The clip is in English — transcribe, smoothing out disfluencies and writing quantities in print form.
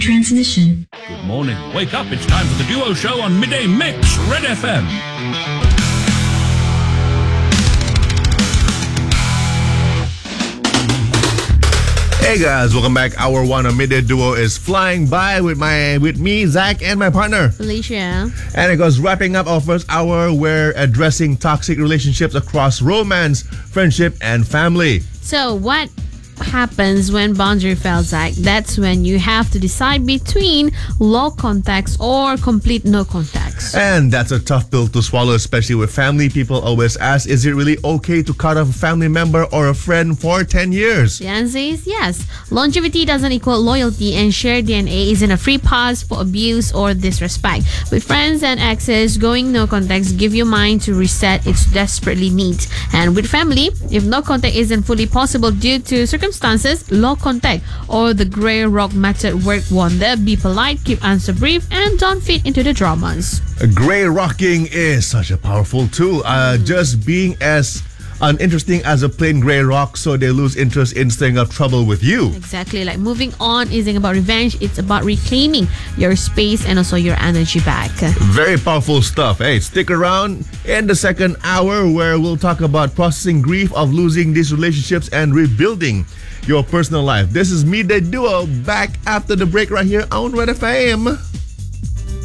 Transmission. Good morning. Wake up. It's time for the Duo Show on Midday Mix, Red FM. Hey guys, welcome back. Hour one of Midday Duo is flying by with me, Zach, and my partner. Felicia. And it goes wrapping up our first hour. We're addressing toxic relationships across romance, friendship, and family. So what happens when boundary fails, Zach? That's when you have to decide between low contacts or complete no contacts. And that's a tough pill to swallow, especially with family. People always ask, is it really okay to cut off a family member or a friend for 10 years? The answer is yes. Longevity doesn't equal loyalty, and shared DNA isn't a free pass for abuse or disrespect. With friends and exes, going no contacts give your mind to reset its desperately needs. And with family, if no contact isn't fully possible due to circumstances, low contact or the grey rock method work wonder. Be polite, keep answer brief, and don't fit into the dramas. Grey rocking is such a powerful tool. Just being as uninteresting as a plain grey rock, so they lose interest in stirring up trouble with you. Exactly. Like moving on isn't about revenge, it's about reclaiming your space and also your energy back. Very powerful stuff. Hey, stick around in the second hour where we'll talk about processing grief of losing these relationships and rebuilding your personal life. This is Midday Duo, back after the break right here on Red FM.